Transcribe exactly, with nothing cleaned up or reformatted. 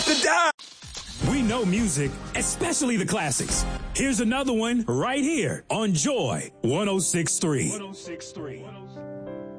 to die. We know music, especially the classics. Here's another one right here on Joy one oh six point three.